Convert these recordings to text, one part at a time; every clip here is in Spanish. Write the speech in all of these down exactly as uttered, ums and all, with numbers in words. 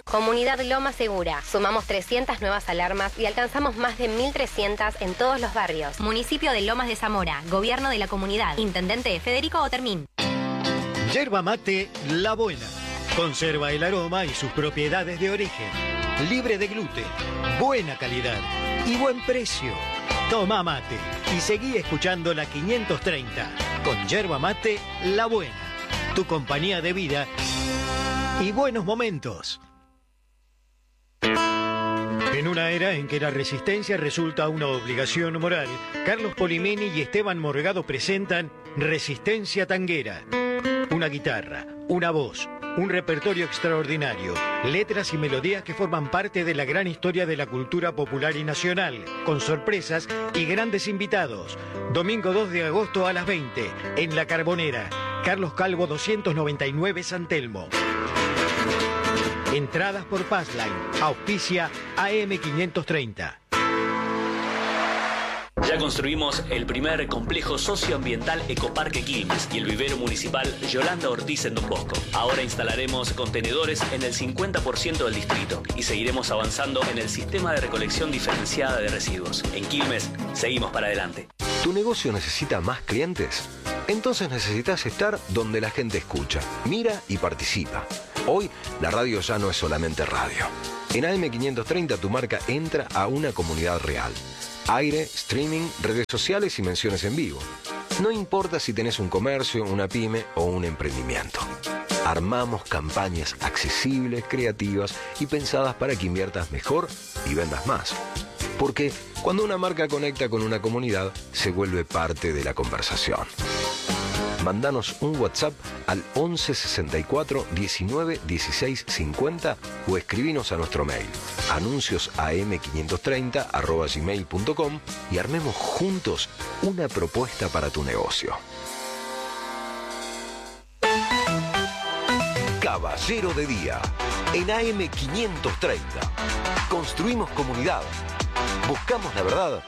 Comunidad Loma Segura. Sumamos trescientas nuevas alarmas y alcanzamos más de mil trescientas en todos los barrios. Municipio de Lomas de Zamora. Gobierno de la comunidad. Intendente Federico Otermín. Yerba mate La Buena. Conserva el aroma y sus propiedades de origen. Libre de gluten, buena calidad y buen precio. Toma mate y seguí escuchando la quinientos treinta con Yerba Mate La Buena. Tu compañía de vida y buenos momentos. En una era en que la resistencia resulta una obligación moral, Carlos Polimeni y Esteban Morgado presentan Resistencia Tanguera. Una guitarra, una voz, un repertorio extraordinario, letras y melodías que forman parte de la gran historia de la cultura popular y nacional, con sorpresas y grandes invitados. Domingo dos de agosto a las veinte, en La Carbonera, Carlos Calvo doscientos noventa y nueve, San Telmo. Entradas por Passline, auspicia A M quinientos treinta. Ya construimos el primer complejo socioambiental Ecoparque Quilmes y el vivero municipal Yolanda Ortiz en Don Bosco. Ahora instalaremos contenedores en el cincuenta por ciento del distrito y seguiremos avanzando en el sistema de recolección diferenciada de residuos. En Quilmes, seguimos para adelante. ¿Tu negocio necesita más clientes? Entonces necesitas estar donde la gente escucha, mira y participa. Hoy, la radio ya no es solamente radio. En A M quinientos treinta tu marca entra a una comunidad real. Aire, streaming, redes sociales y menciones en vivo. No importa si tenés un comercio, una pyme o un emprendimiento. Armamos campañas accesibles, creativas y pensadas para que inviertas mejor y vendas más. Porque cuando una marca conecta con una comunidad, se vuelve parte de la conversación. Mándanos un WhatsApp al once sesenta y cuatro diecinueve dieciséis cincuenta o escribinos a nuestro mail anuncios a m quinientos treinta arroba gmail punto com y armemos juntos una propuesta para tu negocio. Caballero de Día en A M quinientos treinta. Construimos comunidad. Buscamos la verdad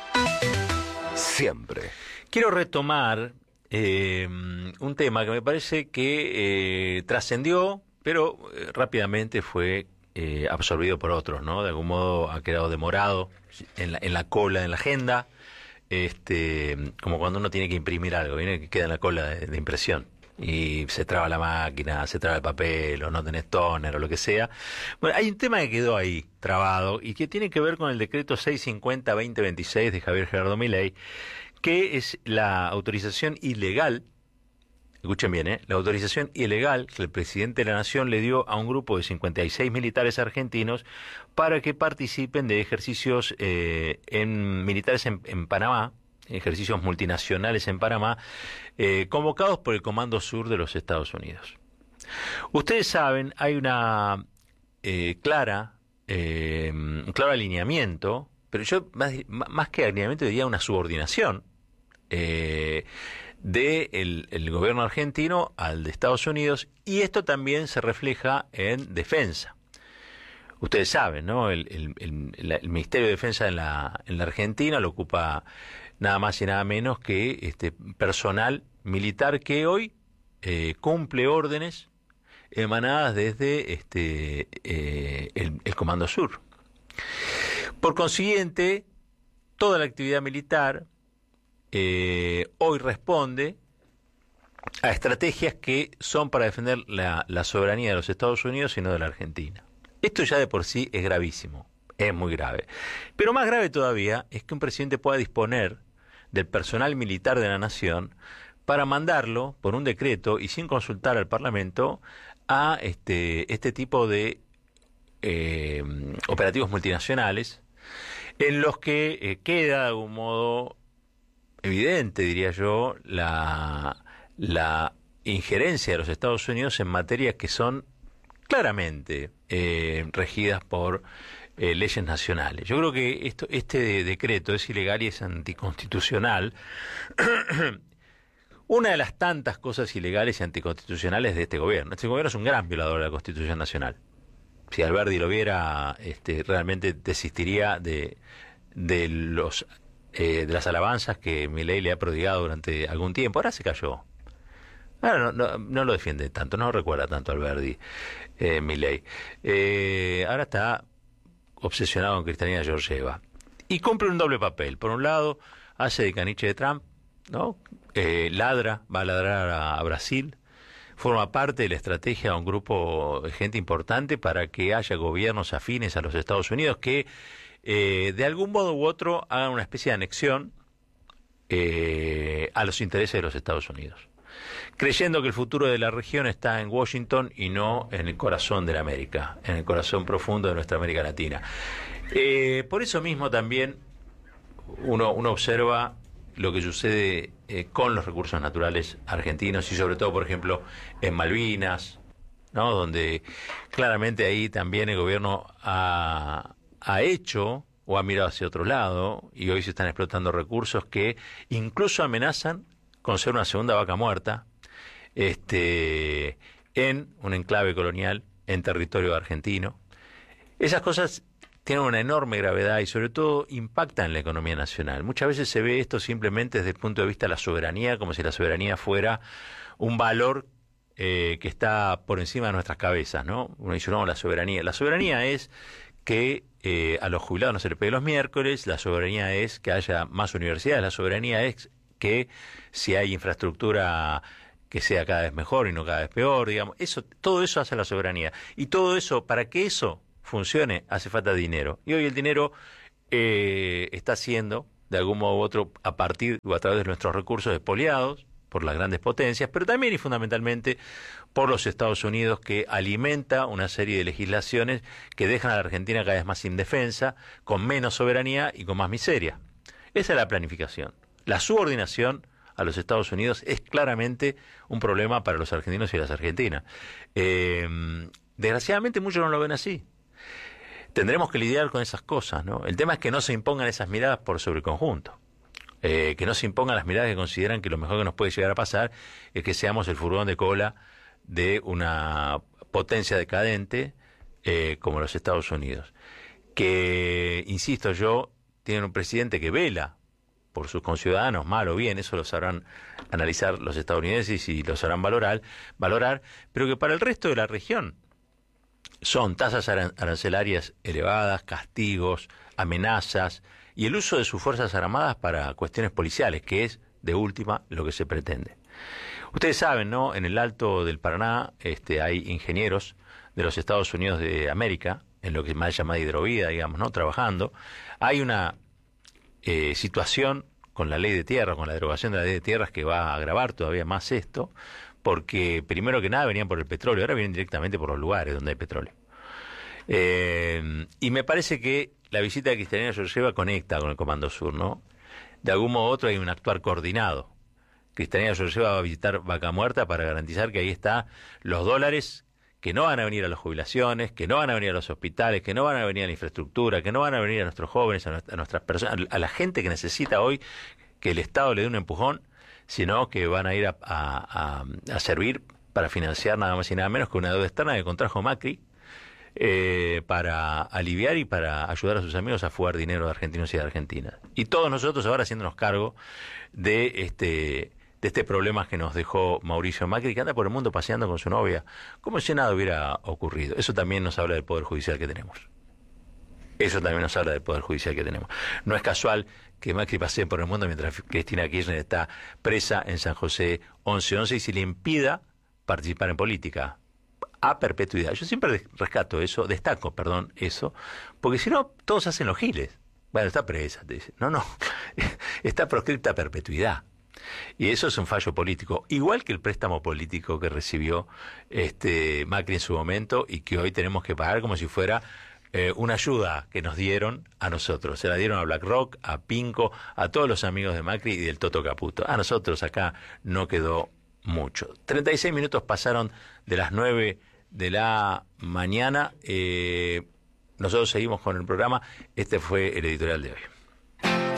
siempre. Quiero retomar Eh, un tema que me parece que eh, trascendió, pero eh, rápidamente fue eh, absorbido por otros, ¿no? De algún modo ha quedado demorado en la, en la cola, en la agenda, este, como cuando uno tiene que imprimir algo, viene que queda en la cola de, de impresión y se traba la máquina, se traba el papel, o no tenés toner, o lo que sea. Bueno, hay un tema que quedó ahí, trabado, y que tiene que ver con el decreto seiscientos cincuenta barra veinte veintiséis de Javier Gerardo Milei, que es la autorización ilegal, escuchen bien, ¿eh? la autorización ilegal que el presidente de la Nación le dio a un grupo de cincuenta y seis militares argentinos para que participen de ejercicios eh, en, militares en, en Panamá, ejercicios multinacionales en Panamá, eh, convocados por el Comando Sur de los Estados Unidos. Ustedes saben, hay una eh, clara, eh, un claro alineamiento, pero yo más, más que alineamiento diría una subordinación, Eh, de el, el gobierno argentino al de Estados Unidos, y esto también se refleja en defensa. Ustedes saben, ¿no? El, el, el, el Ministerio de Defensa en la, en la Argentina lo ocupa nada más y nada menos que este personal militar que hoy eh, cumple órdenes emanadas desde este eh, el, el Comando Sur. Por consiguiente, toda la actividad militar Eh, hoy responde a estrategias que son para defender la, la soberanía de los Estados Unidos y no de la Argentina. Esto ya de por sí es gravísimo, es muy grave. Pero más grave todavía es que un presidente pueda disponer del personal militar de la nación para mandarlo por un decreto y sin consultar al Parlamento a este, este tipo de eh, operativos multinacionales en los que eh, queda de algún modo evidente, diría yo, la, la injerencia de los Estados Unidos en materias que son claramente eh, regidas por eh, leyes nacionales. Yo creo que esto, este decreto es ilegal y es anticonstitucional. Una de las tantas cosas ilegales y anticonstitucionales de este gobierno. Este gobierno es un gran violador de la Constitución Nacional. Si Alberdi lo viera, este, realmente desistiría de, de los Eh, de las alabanzas que Milei le ha prodigado durante algún tiempo. Ahora se cayó. Ahora no, no, no lo defiende tanto, no recuerda tanto a Alberdi, eh, Milei. Eh, ahora está obsesionado con Cristalina Georgieva. Y cumple un doble papel. Por un lado, hace de caniche de Trump, ¿no? Eh, ladra, va a ladrar a, a Brasil. Forma parte de la estrategia de un grupo de gente importante para que haya gobiernos afines a los Estados Unidos que, eh, de algún modo u otro, hagan una especie de anexión eh, a los intereses de los Estados Unidos, creyendo que el futuro de la región está en Washington y no en el corazón de la América, en el corazón profundo de nuestra América Latina. Eh, por eso mismo también uno, uno observa lo que sucede eh, con los recursos naturales argentinos y sobre todo, por ejemplo, en Malvinas, ¿no? Donde claramente ahí también el gobierno ha, ha hecho o ha mirado hacia otro lado y hoy se están explotando recursos que incluso amenazan con ser una segunda vaca muerta este, en un enclave colonial en territorio argentino. Esas cosas tienen una enorme gravedad y sobre todo impactan en la economía nacional. Muchas veces se ve esto simplemente desde el punto de vista de la soberanía, como si la soberanía fuera un valor eh, que está por encima de nuestras cabezas, ¿no? Uno dice, no, la soberanía. La soberanía es que eh, a los jubilados no se les pegue los miércoles, la soberanía es que haya más universidades, la soberanía es que si hay infraestructura que sea cada vez mejor y no cada vez peor, digamos, eso, todo eso hace la soberanía. Y todo eso, para que eso funcione, hace falta dinero. Y hoy el dinero eh, está siendo, de algún modo u otro, a partir o a través de nuestros recursos expoliados por las grandes potencias, pero también y fundamentalmente por los Estados Unidos, que alimenta una serie de legislaciones que dejan a la Argentina cada vez más indefensa, con menos soberanía y con más miseria. Esa es la planificación. La subordinación a los Estados Unidos es claramente un problema para los argentinos y las argentinas. Eh, desgraciadamente muchos no lo ven así. Tendremos que lidiar con esas cosas, ¿no? El tema es que no se impongan esas miradas por sobre el conjunto. Eh, que no se impongan las miradas que consideran que lo mejor que nos puede llegar a pasar es que seamos el furgón de cola de una potencia decadente eh, como los Estados Unidos. Que, insisto yo, tienen un presidente que vela por sus conciudadanos, mal o bien, eso lo sabrán analizar los estadounidenses y lo sabrán valorar, valorar, pero que para el resto de la región son tasas arancelarias elevadas, castigos, amenazas y el uso de sus fuerzas armadas para cuestiones policiales, que es, de última, lo que se pretende. Ustedes saben, ¿no? En el Alto del Paraná este, hay ingenieros de los Estados Unidos de América, en lo que más llama hidrovida, digamos, ¿no? Trabajando. Hay una eh, situación con la ley de tierra, con la derogación de la ley de tierras que va a agravar todavía más esto, porque primero que nada venían por el petróleo, ahora vienen directamente por los lugares donde hay petróleo. Eh, y me parece que la visita de Cristalina Georgieva conecta con el Comando Sur, ¿no? De algún modo u otro hay un actuar coordinado. Cristalina Georgieva va a visitar Vaca Muerta para garantizar que ahí están los dólares que no van a venir a las jubilaciones, que no van a venir a los hospitales, que no van a venir a la infraestructura, que no van a venir a nuestros jóvenes, a, nuestra, a nuestras personas, a la gente que necesita hoy que el Estado le dé un empujón, sino que van a ir a, a, a, a servir para financiar nada más y nada menos que una deuda externa que contrajo Macri, eh, para aliviar y para ayudar a sus amigos a fugar dinero de argentinos y de argentinas. Y todos nosotros ahora haciéndonos cargo de este de este problema que nos dejó Mauricio Macri, que anda por el mundo paseando con su novia, como si nada hubiera ocurrido. Eso también nos habla del Poder Judicial que tenemos. Eso también nos habla del Poder Judicial que tenemos. No es casual que Macri pasee por el mundo mientras Cristina Kirchner está presa en San José once once y se le impida participar en política a perpetuidad. Yo siempre rescato eso, destaco, perdón, eso, porque si no, todos hacen los giles. Bueno, está presa, te dice. No, no, está proscripta a perpetuidad. Y eso es un fallo político, igual que el préstamo político que recibió este Macri en su momento y que hoy tenemos que pagar como si fuera eh, una ayuda que nos dieron a nosotros. Se la dieron a BlackRock, a Pinco, a todos los amigos de Macri y del Toto Caputo. A nosotros acá no quedó mucho. treinta y seis minutos pasaron de las nueve de la mañana. Eh, nosotros seguimos con el programa. Este fue el editorial de hoy.